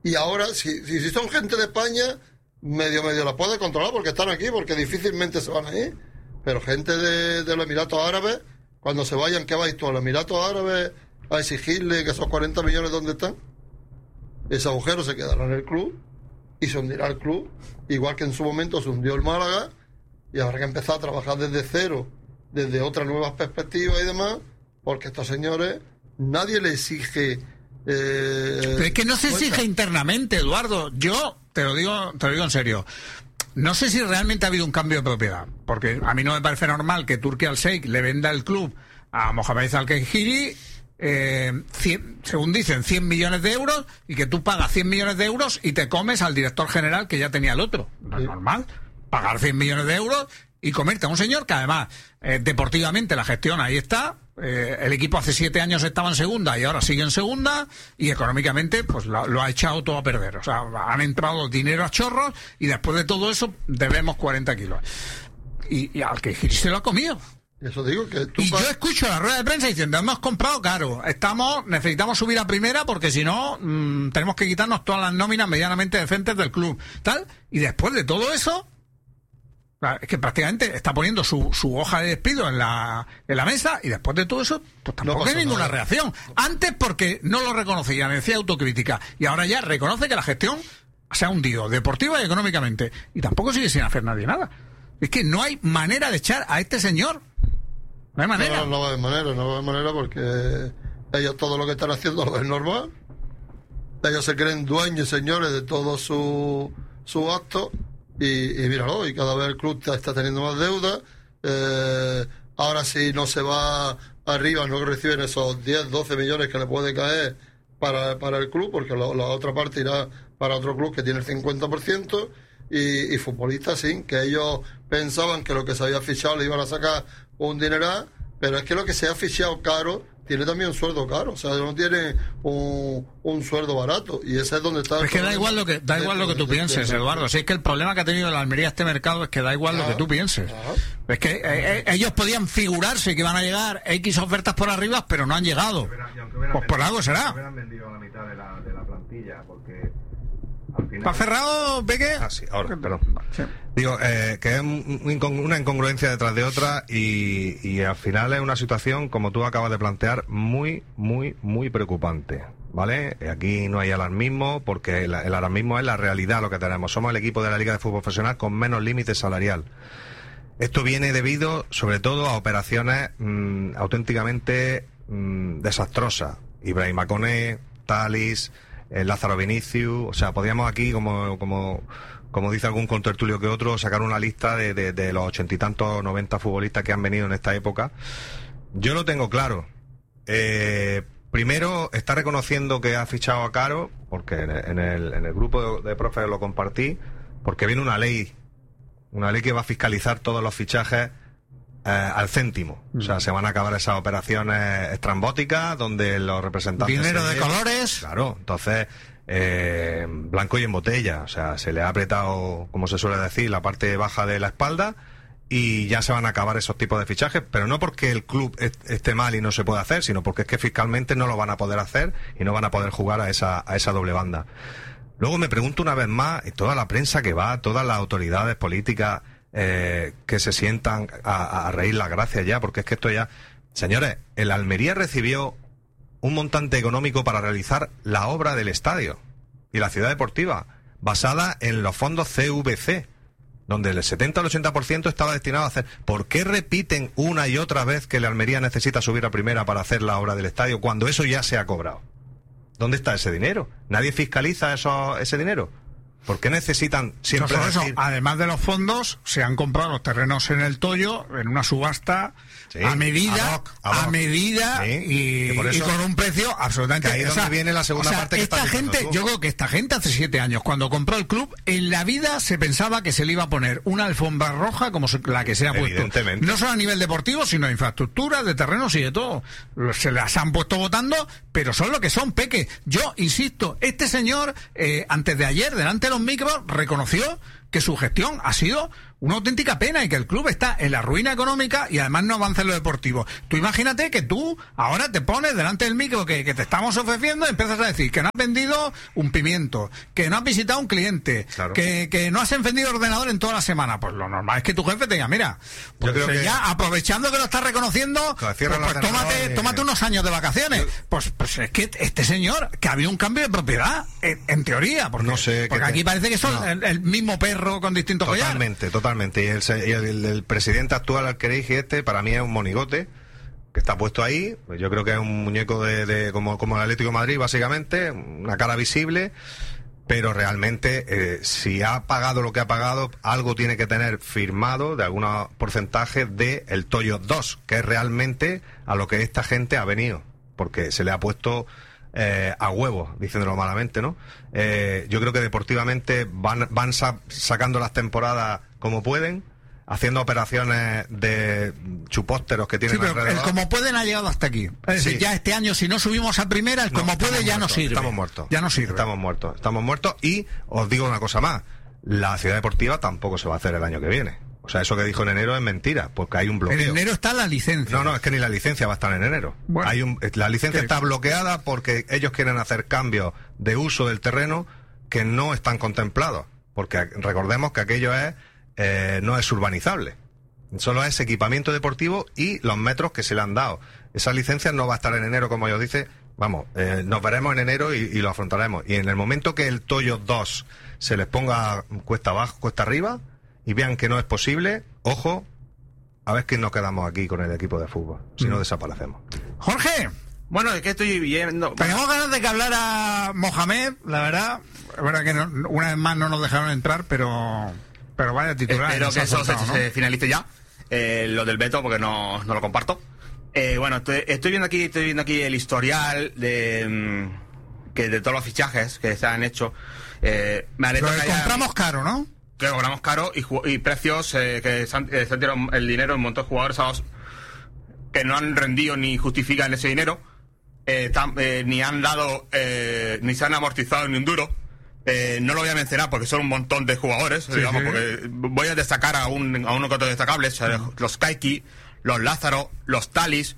Y ahora, si son gente de España, medio la puede controlar porque están aquí, porque difícilmente se van a ir. Pero gente de los Emiratos Árabes, cuando se vayan, ¿qué vais tú a los Emiratos Árabes a exigirle que esos 40 millones dónde están? Ese agujero se quedará en el club y se hundirá el club, igual que en su momento se hundió el Málaga, y habrá que empezar a trabajar desde cero, desde otras nuevas perspectivas y demás, porque estos señores, nadie le exige... Pero es que no se exige internamente, Eduardo. Yo te lo digo en serio. No sé si realmente ha habido un cambio de propiedad, porque a mí no me parece normal que Turki Al-Sheikh le venda el club a Mohamed Al-Khairi, según dicen, 100 millones de euros, y que tú pagas 100 millones de euros y te comes al director general que ya tenía el otro. No es normal pagar 100 millones de euros y comerte a un señor que además deportivamente la gestión ahí está. El equipo hace 7 años estaba en segunda y ahora sigue en segunda, y económicamente pues lo ha echado todo a perder. O sea, han entrado dinero a chorros y después de todo eso debemos 40 kilos. Y al que se lo ha comido. Eso digo que tú... Y yo escucho la rueda de prensa diciendo, hemos comprado caro, necesitamos subir a primera porque si no tenemos que quitarnos todas las nóminas medianamente decentes del club, tal. Y después de todo eso, es que prácticamente está poniendo su hoja de despido en la mesa, y después de todo eso pues tampoco hay ninguna reacción. Antes porque no lo reconocía, decía autocrítica, y ahora ya reconoce que la gestión se ha hundido deportiva y económicamente, y tampoco sigue sin hacer nadie nada. Es que no hay manera de echar a este señor. No hay manera. No va a haber manera porque ellos todo lo que están haciendo lo ven normal. Ellos se creen dueños y señores de todo su acto. Y míralo, y cada vez el club está teniendo más deuda. Ahora si no se va arriba, no reciben esos 10, 12 millones que le puede caer para el club, porque la otra parte irá para otro club que tiene el 50%, y futbolistas sí, que ellos pensaban que lo que se había fichado le iban a sacar un dineral, pero es que lo que se ha fichado caro tiene también un sueldo caro, o sea, no tiene un sueldo barato, y ese es donde está... Es que da igual lo que tú pienses, Eduardo. Si es que el problema que ha tenido la Almería este mercado es que da igual lo que tú pienses. Es que ellos podían figurarse que iban a llegar X ofertas por arriba, pero no han llegado. Pues por algo será. Hubieran vendido la mitad de la plantilla, porque al final... ¿Está cerrado, Peque? Ah, sí, ahora, perdón. Sí. Digo, que es una incongruencia detrás de otra, y al final es una situación, como tú acabas de plantear, muy, muy, muy preocupante, ¿vale? Aquí no hay alarmismo, porque el alarmismo es la realidad, lo que tenemos. Somos el equipo de la Liga de Fútbol Profesional con menos límite salarial. Esto viene debido, sobre todo, a operaciones auténticamente desastrosas. Ibrahima Koné, Thalys, Lázaro Vinicius, o sea, podríamos aquí, como dice algún contertulio que otro, sacar una lista de los 80 y tantos, 90 futbolistas que han venido en esta época. Yo lo tengo claro. Primero, está reconociendo que ha fichado a caro, porque en el grupo de profes lo compartí, porque viene una ley que va a fiscalizar todos los fichajes al céntimo. O sea, se van a acabar esas operaciones estrambóticas donde los representantes... Dinero de colores. Claro, entonces... blanco y en botella, o sea, se le ha apretado, como se suele decir, la parte baja de la espalda, y ya se van a acabar esos tipos de fichajes, pero no porque el club esté mal y no se pueda hacer, sino porque es que fiscalmente no lo van a poder hacer y no van a poder jugar a esa doble banda. Luego me pregunto una vez más, y toda la prensa que va, todas las autoridades políticas que se sientan a reír las gracias ya, porque es que esto ya... Señores, el Almería recibió un montante económico para realizar la obra del estadio y la ciudad deportiva, basada en los fondos CVC, donde el 70 al 80% estaba destinado a hacer... ¿Por qué repiten una y otra vez que la Almería necesita subir a primera para hacer la obra del estadio, cuando eso ya se ha cobrado? ¿Dónde está ese dinero? ¿Nadie fiscaliza ese dinero? ¿Por qué necesitan siempre no solo decir... eso, además de los fondos, se han comprado los terrenos en el Toyo en una subasta a medida, sí, y con un precio absolutamente... Que ahí es donde viene la segunda parte que esta gente, yo creo que esta gente hace 7 años, cuando compró el club, en la vida se pensaba que se le iba a poner una alfombra roja como la que se ha puesto. No solo a nivel deportivo, sino de infraestructura, de terrenos y de todo. Se las han puesto votando, pero son lo que son, Peque. Yo insisto, este señor, antes de ayer, delante de los micros, reconoció que su gestión ha sido una auténtica pena, y que el club está en la ruina económica y además no avanza en lo deportivo. Tú imagínate que tú ahora te pones delante del micro que te estamos ofreciendo y empiezas a decir que no has vendido un pimiento, que no has visitado un cliente, claro, que no has encendido ordenador en toda la semana. Pues lo normal es que tu jefe te diga, mira, pues yo creo que ya aprovechando que lo estás reconociendo, pues tómate unos años de vacaciones. Pues es que este señor, que ha habido un cambio de propiedad, en teoría, porque, no sé, porque aquí parece que son el mismo perro con distintos collares. Totalmente. Y el presidente actual, Alqueriji, para mí es un monigote que está puesto ahí. Yo creo que es un muñeco como el Atlético de Madrid, básicamente, una cara visible. Pero realmente, si ha pagado lo que ha pagado, algo tiene que tener firmado de algún porcentaje de el Toyo 2, que es realmente a lo que esta gente ha venido, porque se le ha puesto a huevo, diciéndolo malamente, ¿no? Yo creo que deportivamente van sacando las temporadas como pueden, haciendo operaciones de chupósteros que tienen alrededor. El como pueden ha llegado hasta aquí. Es decir, ya este año, si no subimos a primera, el como puede ya no sirve. Estamos muertos. Ya no sirve. Estamos muertos. Y os digo una cosa más. La ciudad deportiva tampoco se va a hacer el año que viene. O sea, eso que dijo en enero es mentira, porque hay un bloqueo. En enero está la licencia. No, es que ni la licencia va a estar en enero. Bueno, la licencia está bloqueada porque ellos quieren hacer cambios de uso del terreno que no están contemplados. Porque recordemos que aquello no es urbanizable. Solo es equipamiento deportivo y los metros que se le han dado. Esa licencia no va a estar en enero, como yo dice. Vamos, nos veremos en enero y lo afrontaremos. Y en el momento que el Toyo 2 se les ponga cuesta abajo, cuesta arriba, y vean que no es posible, ojo, a ver quién nos quedamos aquí con el equipo de fútbol. Si no, desaparecemos. Jorge. Bueno, es que estoy viendo... Tenemos ganas de que hablara Mohamed, la verdad. Es verdad que una vez más no nos dejaron entrar, pero vaya titular. Espero que eso se finalice ya. Lo del veto, porque no lo comparto. Bueno, estoy viendo aquí el historial de todos los fichajes que se han hecho. Lo que compramos caro, ¿no? Que cobramos caro y precios que se han tirado el dinero en un montón de jugadores que no han rendido ni justifican ese dinero, ni han dado, ni se han amortizado ni un duro. No lo voy a mencionar porque son un montón de jugadores, digamos, porque voy a destacar a uno que otro destacables, los Kaiki, los Lázaro, los Talis,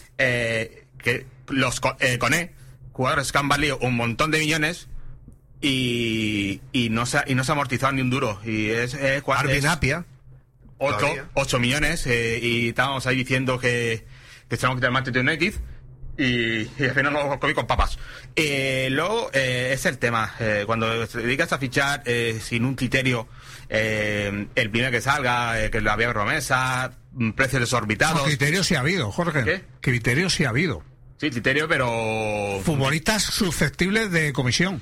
los Koné, jugadores que han valido un montón de millones y no se ha amortizado ni un duro. Y Arbinapia 8 millones, y estábamos ahí diciendo que tenemos que tener Manchester United y al final lo comí con papas. Luego es el tema, cuando te dedicas a fichar sin un criterio, el primero que salga, que lo había promesa, precios desorbitados. Criterio sí ha habido, Jorge. ¿Qué? Criterio sí ha habido. Sí, criterio, pero... Futbolistas susceptibles de comisión.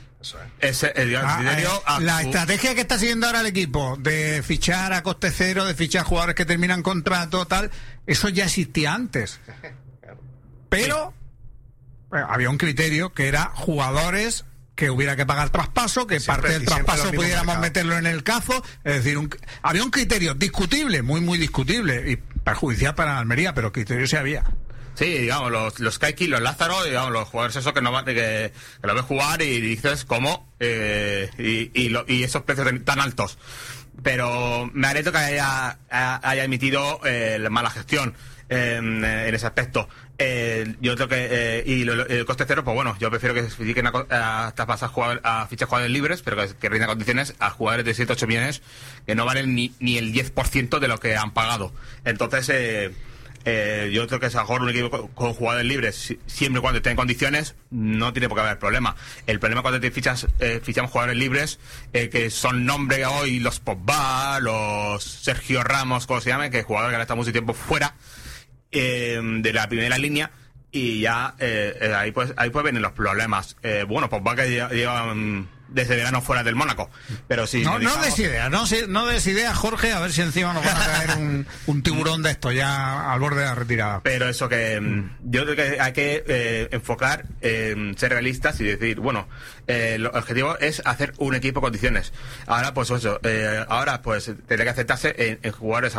La estrategia que está siguiendo ahora el equipo de fichar a coste cero, de fichar jugadores que terminan contrato, tal, eso ya existía antes. Pero había un criterio que era jugadores que hubiera que pagar traspaso, que parte del traspaso pudiéramos meterlo en el cazo. Es decir, había un criterio discutible, muy, muy discutible, y perjudicial para Almería, pero criterio sí había. Sí, digamos, los Kaiki, los Lázaro, digamos, los jugadores esos que lo ves jugar y dices cómo, y esos precios tan altos. Pero me alegro que haya emitido la mala gestión en ese aspecto. Yo creo que el coste cero, pues bueno, yo prefiero que se dediquen a fichar jugadores libres, pero que rindan condiciones a jugadores de 7-8 millones que no valen ni el 10% de lo que han pagado. Entonces, yo creo que es mejor un equipo con jugadores libres, siempre y cuando estén en condiciones, no tiene por qué haber problema. El problema cuando te fichamos jugadores libres, que son nombres hoy, los Pogba, los Sergio Ramos, como se llame, que jugadores que han estado mucho tiempo fuera de la primera línea, y ya ahí pues venir los problemas. Bueno, Pogba que lleva desde verano fuera del Mónaco, pero sí. No des ideas, Jorge, a ver si encima nos van a caer un tiburón de esto ya al borde de la retirada. Pero eso que yo creo que hay que enfocar, ser realistas y decir, bueno, el objetivo es hacer un equipo en condiciones. Ahora pues eso, tendría que aceptarse en jugadores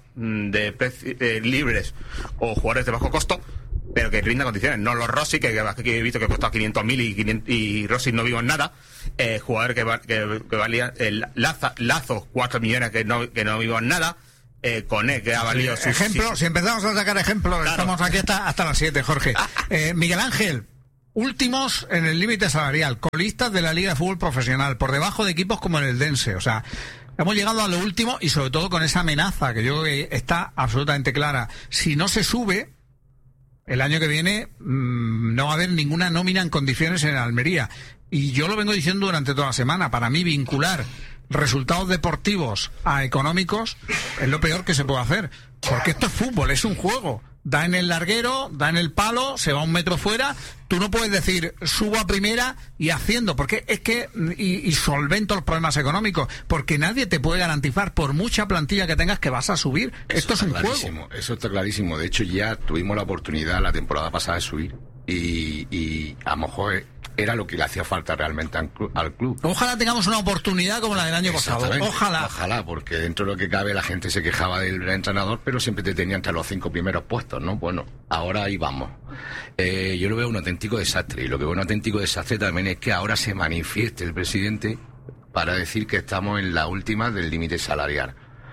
libres o jugadores de bajo costo, pero que rindan condiciones, no los Rossi, que he visto que ha costado 500.000 y Rossi no vivo en nada, jugadores que valían Lazo 4 millones que no vivan nada, Koné, que ha valido sus... Ejemplo, si empezamos a sacar ejemplos, claro. Estamos aquí hasta las 7, Jorge. Miguel Ángel, últimos en el límite salarial, colistas de la Liga de Fútbol Profesional, por debajo de equipos como el Eldense, o sea, hemos llegado a lo último y sobre todo con esa amenaza que yo creo que está absolutamente clara. Si no se sube, el año que viene no va a haber ninguna nómina en condiciones en Almería. Y yo lo vengo diciendo durante toda la semana, para mí vincular resultados deportivos a económicos es lo peor que se puede hacer, porque esto es fútbol, es un juego, da en el larguero, da en el palo, se va 1 metro fuera, tú no puedes decir subo a primera y haciendo, porque es que y solvento los problemas económicos, porque nadie te puede garantizar por mucha plantilla que tengas que vas a subir. Esto es un juego. Eso está clarísimo, de hecho ya tuvimos la oportunidad la temporada pasada de subir y a lo mejor era lo que le hacía falta realmente al club. Ojalá tengamos una oportunidad como la del año pasado. Ojalá, porque dentro de lo que cabe la gente se quejaba del entrenador, pero siempre te tenía entre los 5 primeros puestos, ¿no? Bueno, ahora ahí vamos. Yo lo veo un auténtico desastre, y lo que veo un auténtico desastre también es que ahora se manifieste el presidente para decir que estamos en la última del límite salarial.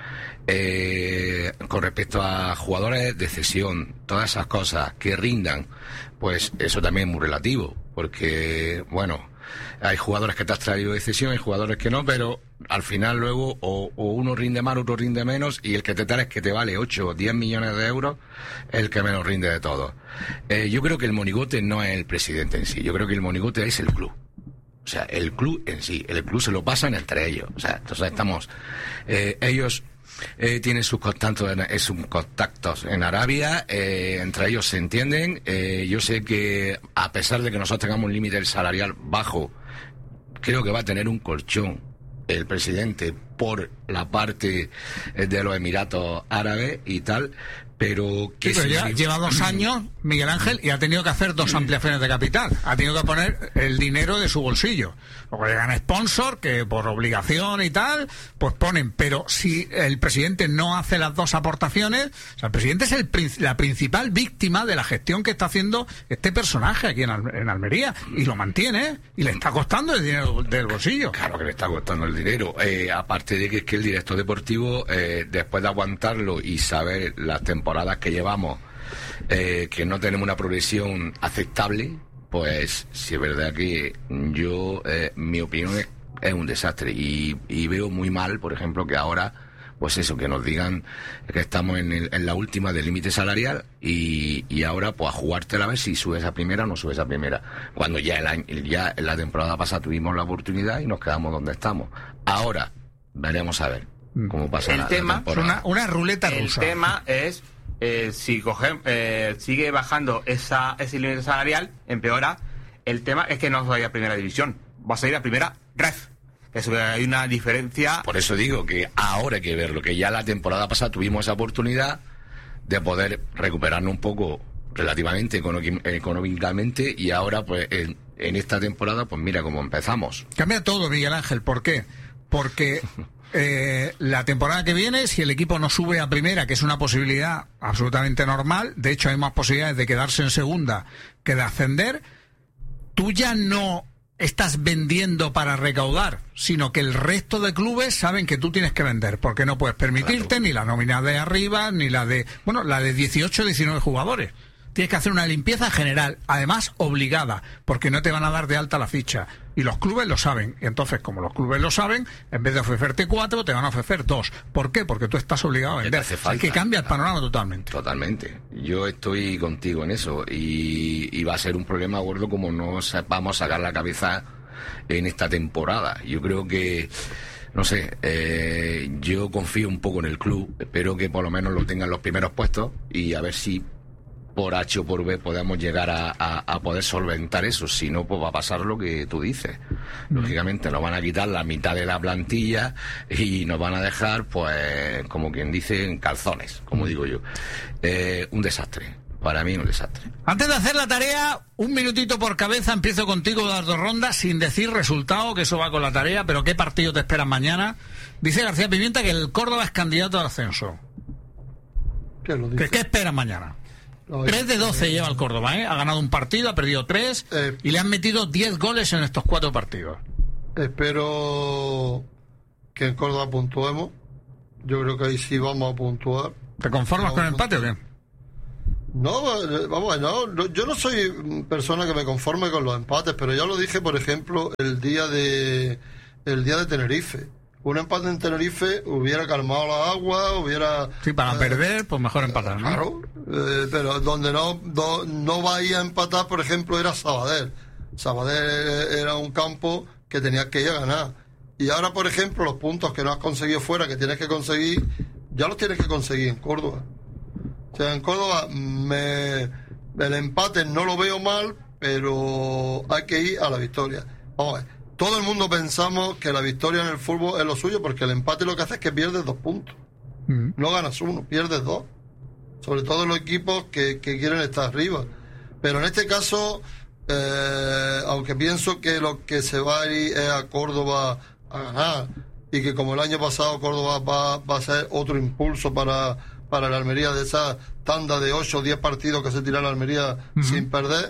Con respecto a jugadores de cesión, todas esas cosas que rindan, pues eso también es muy relativo, porque bueno, hay jugadores que te has traído de cesión, hay jugadores que no, pero al final luego o uno rinde más, otro rinde menos, y el que te traes que te vale 8 o 10 millones de euros es el que menos rinde de todos. Yo creo que el monigote no es el presidente en sí, yo creo que el monigote es el club. O sea, el club en sí, el club se lo pasan entre ellos. O sea, entonces estamos, ellos tienen sus contactos en Arabia, entre ellos se entienden. Yo sé que a pesar de que nosotros tengamos un límite salarial bajo, creo que va a tener un colchón el presidente por la parte de los Emiratos Árabes y tal, pero que sí, pero lleva 2 años Miguel Ángel y ha tenido que hacer 2 ampliaciones de capital, ha tenido que poner el dinero de su bolsillo, porque llegan sponsor que por obligación y tal pues ponen, pero si el presidente no hace las 2 aportaciones, o sea, el presidente es la principal víctima de la gestión que está haciendo este personaje aquí en Almería, y lo mantiene y le está costando el dinero del bolsillo. Claro que le está costando el dinero, aparte de que es que el director deportivo, después de aguantarlo y saber las temporadas que llevamos, que no tenemos una progresión aceptable, pues sí es verdad que yo, mi opinión es un desastre, y veo muy mal, por ejemplo, que ahora, pues eso, que nos digan que estamos en la última del límite salarial y ahora pues a jugártela a ver si subes a primera o no subes a primera, cuando ya en la temporada pasada tuvimos la oportunidad y nos quedamos donde estamos. Ahora veremos a ver cómo pasa el tema, una ruleta rusa. El tema es si sigue bajando ese límite salarial, empeora. El tema es que no vas a ir a primera división, vas a ir a primera ref. Eso, hay una diferencia. Por eso digo que ahora hay que verlo, que ya la temporada pasada tuvimos esa oportunidad de poder recuperarnos un poco relativamente económicamente, y ahora pues en esta temporada pues mira cómo empezamos. Cambia todo, Miguel Ángel. ¿Por qué? Porque la temporada que viene, si el equipo no sube a primera, que es una posibilidad absolutamente normal, de hecho hay más posibilidades de quedarse en segunda que de ascender, tú ya no estás vendiendo para recaudar, sino que el resto de clubes saben que tú tienes que vender, porque no puedes permitirte ni la nómina de arriba, ni la de 18 o 19 jugadores. Tienes que hacer una limpieza general, además obligada, porque no te van a dar de alta la ficha. Y los clubes lo saben. Y entonces, como los clubes lo saben, en vez de ofrecerte 4, te van a ofrecer 2. ¿Por qué? Porque tú estás obligado a vender. Así que cambia el panorama totalmente. Totalmente. Yo estoy contigo en eso. Y va a ser un problema gordo como no sepamos sacar la cabeza en esta temporada. Yo creo que, no sé, yo confío un poco en el club. Espero que por lo menos lo tengan los primeros puestos y a ver si por H o por B podemos llegar a poder solventar eso. Si no, pues va a pasar lo que tú dices. Lógicamente nos van a quitar la mitad de la plantilla y nos van a dejar, pues, como quien dice, en calzones, como digo yo. Un desastre. Para mí un desastre. Antes de hacer la tarea, un minutito por cabeza, empiezo contigo, dar 2 rondas, sin decir resultado, que eso va con la tarea, pero ¿qué partido te esperan mañana? Dice García Pimienta que el Córdoba es candidato al ascenso. ¿Qué esperan mañana? 3 de 12 lleva el Córdoba, ¿eh? Ha ganado un partido, ha perdido 3 y le han metido 10 goles en estos 4 partidos. Espero que en Córdoba puntuemos. Yo creo que ahí sí vamos a puntuar. ¿Te conformas con el empate o qué? No, vamos, no, yo no soy persona que me conforme con los empates, pero ya lo dije, por ejemplo, el día de Tenerife. Un empate en Tenerife hubiera calmado la agua, hubiera... Sí, para perder, pues mejor empatar, ¿no? Claro, pero donde no vaya a empatar, por ejemplo, era Sabadell. Sabadell era un campo que tenías que ir a ganar. Y ahora, por ejemplo, los puntos que no has conseguido fuera, que tienes que conseguir, ya los tienes que conseguir en Córdoba. O sea, en Córdoba el empate no lo veo mal, pero hay que ir a la victoria. Vamos a ver, todo el mundo pensamos que la victoria en el fútbol es lo suyo, porque el empate lo que hace es que pierdes 2 puntos. No ganas 1, pierdes 2. Sobre todo en los equipos que quieren estar arriba. Pero en este caso, aunque pienso que lo que se va a ir es a Córdoba a ganar, y que como el año pasado Córdoba va a ser otro impulso para la Almería, de esa tanda de 8 o 10 partidos que se tira la Almería sin perder,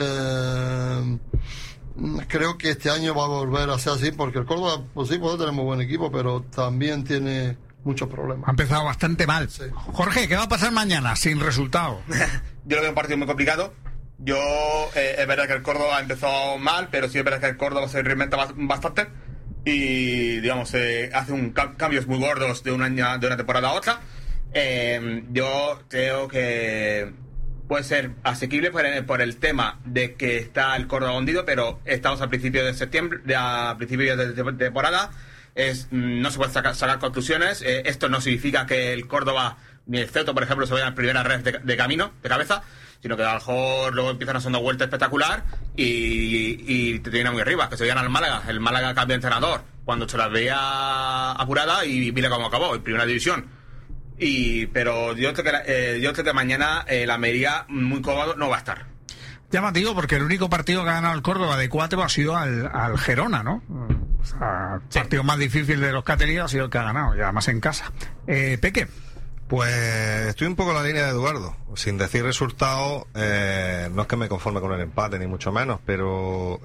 creo que este año va a volver a ser así, porque el Córdoba, pues sí, puede tener muy buen equipo, pero también tiene muchos problemas. Ha empezado bastante mal. Sí. Jorge, ¿qué va a pasar mañana sin resultado? Yo lo veo un partido muy complicado. Es verdad que el Córdoba ha empezado mal, pero sí es verdad que el Córdoba se reinventa bastante y, digamos, hace cambios muy gordos de una temporada a otra. Yo creo que puede ser asequible por el tema de que está el Córdoba hundido, pero estamos a principios de septiembre, a principios de temporada. No se puede sacar conclusiones. Esto no significa que el Córdoba ni el Ceuta, por ejemplo, se vayan a primera red de camino, de cabeza, sino que a lo mejor luego empiezan a hacer una vuelta espectacular y te tienen muy arriba, que se vayan al Málaga. El Málaga cambia de entrenador cuando se las veía apurada y mira cómo acabó en primera división. Pero yo creo que mañana la Almería muy cómodo no va a estar. Llamativo, porque el único partido que ha ganado el Córdoba de 4 ha sido al Gerona, ¿no? O sea, el partido más difícil de los que ha tenido ha sido el que ha ganado, y además en casa. Peque. Pues estoy un poco en la línea de Eduardo. Sin decir resultado, no es que me conforme con el empate, ni mucho menos, pero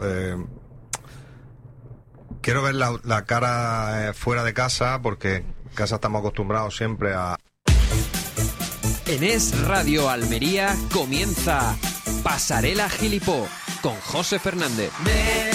quiero ver la cara fuera de casa, porque en casa estamos acostumbrados siempre a... En Es Radio Almería comienza Pasarela Gilipó con José Fernández.